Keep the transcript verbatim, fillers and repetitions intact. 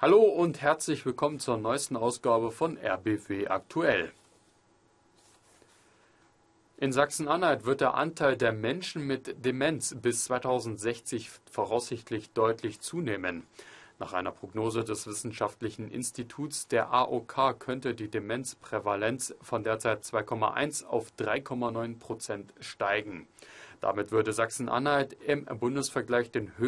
Hallo und herzlich willkommen zur neuesten Ausgabe von R B W aktuell. In Sachsen-Anhalt wird der Anteil der Menschen mit Demenz bis zweitausendsechzig voraussichtlich deutlich zunehmen. Nach einer Prognose des Wissenschaftlichen Instituts der A O K könnte die Demenzprävalenz von derzeit zwei Komma eins auf drei Komma neun Prozent steigen. Damit würde Sachsen-Anhalt im Bundesvergleich den